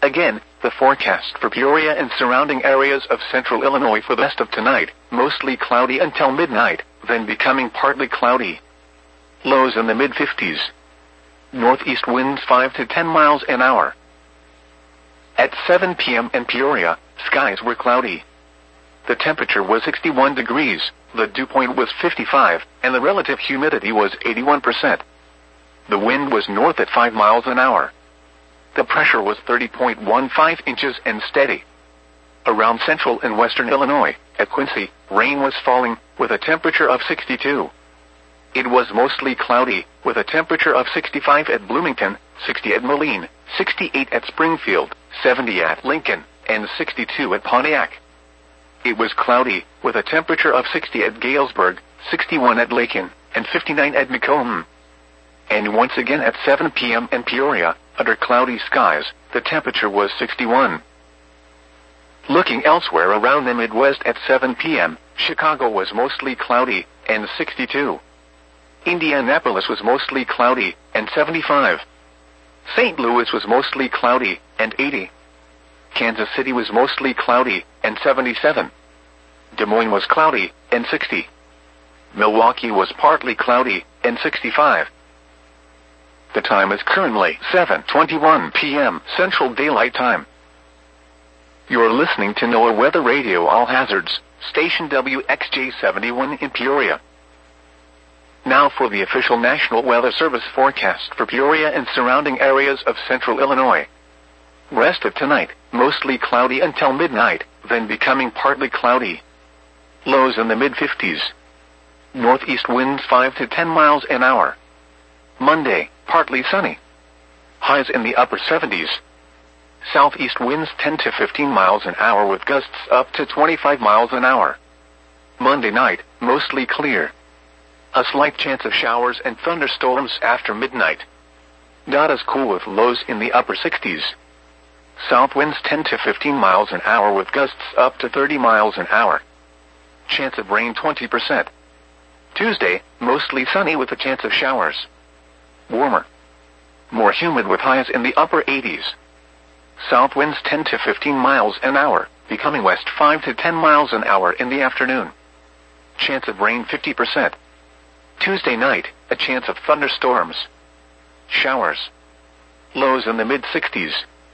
Again, the forecast for Peoria and surrounding areas of central Illinois for the rest of tonight, mostly cloudy until midnight, then becoming partly cloudy. Lows in the mid-50s. Northeast winds 5 to 10 miles an hour. At 7 p.m. in Peoria, skies were cloudy. The temperature was 61 degrees, the dew point was 55, and the relative humidity was 81%. The wind was north at 5 miles an hour. The pressure was 30.15 inches and steady. Around central and western Illinois, at Quincy, rain was falling, with a temperature of 62. It was mostly cloudy, with a temperature of 65 at Bloomington, 60 at Moline, 68 at Springfield, 70 at Lincoln, and 62 at Pontiac. It was cloudy, with a temperature of 60 at Galesburg, 61 at Lakin, and 59 at Macomb. And once again at 7 p.m. in Peoria, under cloudy skies, the temperature was 61. Looking elsewhere around the Midwest at 7 p.m., Chicago was mostly cloudy, and 62. Indianapolis was mostly cloudy, and 75. St. Louis was mostly cloudy, and 80. Kansas City was mostly cloudy, and 77. Des Moines was cloudy, and 60. Milwaukee was partly cloudy, and 65. The time is currently 7:21 p.m. Central Daylight Time. You're listening to NOAA Weather Radio All Hazards, station WXJ71 in Peoria. Now for the official National Weather Service forecast for Peoria and surrounding areas of central Illinois. Rest of tonight, mostly cloudy until midnight, then becoming partly cloudy. Lows in the mid-50s. Northeast winds 5 to 10 miles an hour. Monday, partly sunny. Highs in the upper 70s. Southeast winds 10 to 15 miles an hour with gusts up to 25 miles an hour. Monday night, mostly clear. A slight chance of showers and thunderstorms after midnight. Not as cool with lows in the upper 60s. South winds 10 to 15 miles an hour with gusts up to 30 miles an hour. Chance of rain 20%. Tuesday, mostly sunny with a chance of showers. Warmer. More humid with highs in the upper 80s. South winds 10 to 15 miles an hour, becoming west 5 to 10 miles an hour in the afternoon. Chance of rain 50%. Tuesday night, a chance of thunderstorms. Showers. Lows in the mid-60s.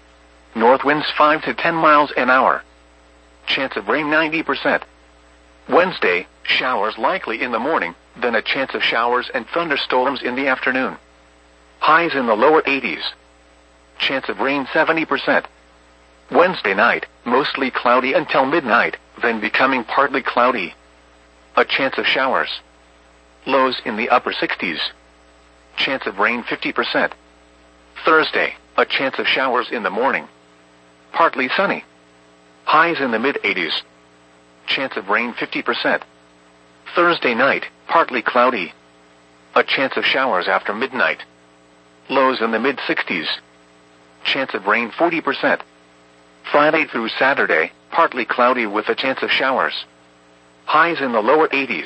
North winds 5 to 10 miles an hour. Chance of rain 90%. Wednesday, showers likely in the morning, then a chance of showers and thunderstorms in the afternoon. Highs in the lower 80s. Chance of rain 70%. Wednesday night, mostly cloudy until midnight, then becoming partly cloudy. A chance of showers. Lows in the upper 60s. Chance of rain 50%. Thursday, a chance of showers in the morning. Partly sunny. Highs in the mid-80s. Chance of rain 50%. Thursday night, partly cloudy. A chance of showers after midnight. Lows in the mid-60s. Chance of rain 40%. Friday through Saturday, partly cloudy with a chance of showers. Highs in the lower 80s.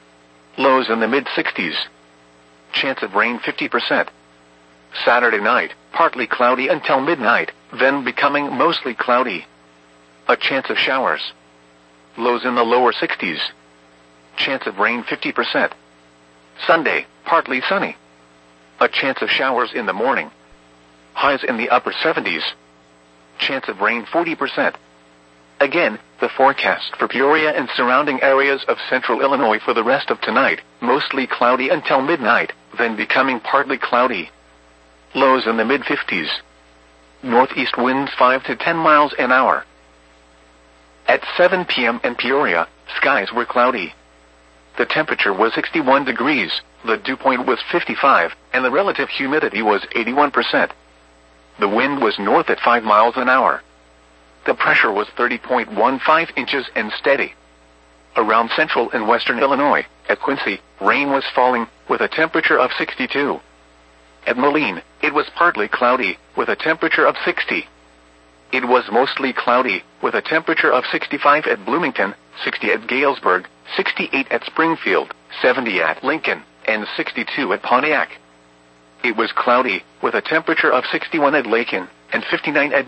Lows in the mid-60s. Chance of rain 50%. Saturday night, partly cloudy until midnight, then becoming mostly cloudy. A chance of showers. Lows in the lower 60s. Chance of rain 50%. Sunday, partly sunny. A chance of showers in the morning. Highs in the upper 70s. Chance of rain 40%. Again, the forecast for Peoria and surrounding areas of central Illinois for the rest of tonight, mostly cloudy until midnight, then becoming partly cloudy. Lows in the mid-50s. Northeast winds 5 to 10 miles an hour. At 7 p.m. in Peoria, skies were cloudy. The temperature was 61 degrees, the dew point was 55, and the relative humidity was 81%. The wind was north at 5 miles an hour. The pressure was 30.15 inches and steady. Around central and western Illinois, at Quincy, rain was falling, with a temperature of 62. At Moline, it was partly cloudy, with a temperature of 60. It was mostly cloudy, with a temperature of 65 at Bloomington, 60 at Galesburg, 68 at Springfield, 70 at Lincoln, and 62 at Pontiac. It was cloudy, with a temperature of 61 at Lakin, and 59 at